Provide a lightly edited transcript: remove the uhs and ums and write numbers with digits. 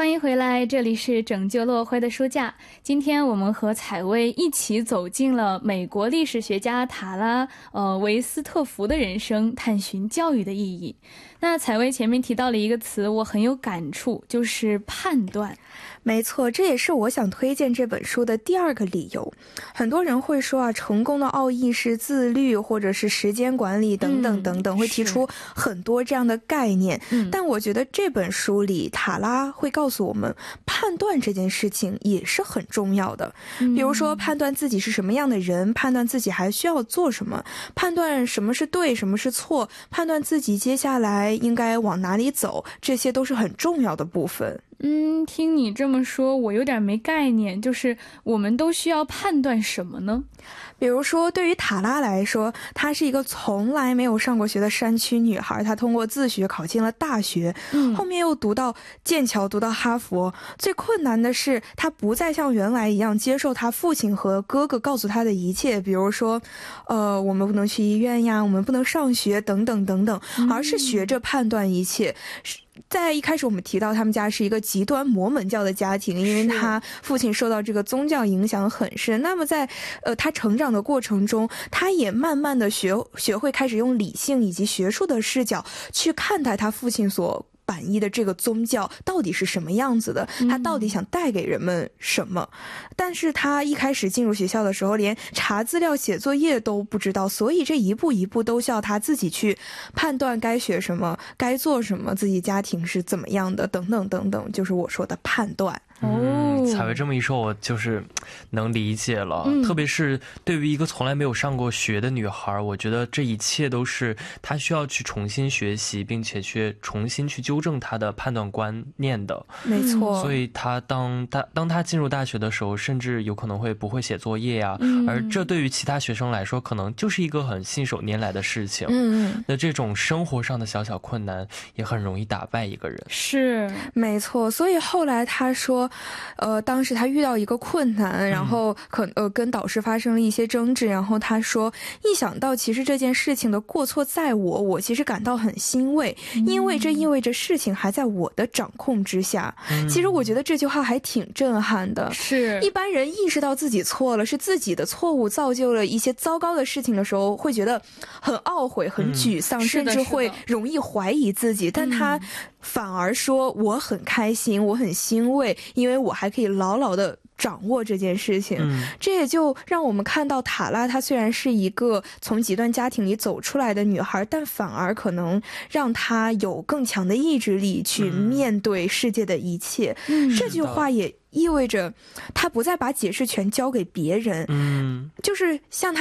欢迎回来，这里是拯救落灰的书架。今天我们和采薇一起走进了美国历史学家塔拉维斯特福的人生，探寻教育的意义。那采薇前面提到了一个词，我很有感触，就是判断。 没错，这也是我想推荐这本书的第二个理由。很多人会说啊，成功的奥义是自律，或者是时间管理等等等等，会提出很多这样的概念。但我觉得这本书里塔拉会告诉我们，判断这件事情也是很重要的。比如说判断自己是什么样的人，判断自己还需要做什么，判断什么是对，什么是错，判断自己接下来应该往哪里走，这些都是很重要的部分。 听你这么说，我有点没概念，就是我们都需要判断什么呢？ 比如说对于塔拉来说，她是一个从来没有上过学的山区女孩，她通过自学考进了大学，后面又读到剑桥，读到哈佛。最困难的是她不再像原来一样接受她父亲和哥哥告诉她的一切，比如说我们不能去医院呀，我们不能上学等等等等，而是学着判断一切。在一开始我们提到他们家是一个极端摩门教的家庭，因为他父亲受到这个宗教影响很深。那么在他成长的过程中，他也慢慢的学会开始用理性以及学术的视角去看待他父亲所反依的这个宗教到底是什么样子的，他到底想带给人们什么。但是他一开始进入学校的时候连查资料写作业都不知道，所以这一步一步都需要他自己去判断该学什么，该做什么，自己家庭是怎么样的等等等等，就是我说的判断。 采薇这么一说，我就是能理解了。特别是对于一个从来没有上过学的女孩，我觉得这一切都是她需要去重新学习，并且去重新去纠正她的判断观念的。 没错。 所以当她进入大学的时候，甚至有可能会不会写作业呀，而这对于其他学生来说，可能就是一个很信手拈来的事情。那这种生活上的小小困难，也很容易打败一个人。 是，没错。所以后来她说当时他遇到一个困难，然后跟导师发生了一些争执，然后他说一想到其实这件事情的过错在我其实感到很欣慰，因为这意味着事情还在我的掌控之下。其实我觉得这句话还挺震撼的。是，一般人意识到自己错了，是自己的错误造就了一些糟糕的事情的时候，会觉得很懊悔，很沮丧，甚至会容易怀疑自己。但他反而说我很开心，我很欣慰，因为我还可以牢牢的掌握这件事情。这也就让我们看到塔拉她虽然是一个从极端家庭里走出来的女孩，但反而可能让她有更强的意志力去面对世界的一切。这句话也意味着她不再把解释权交给别人，就是像她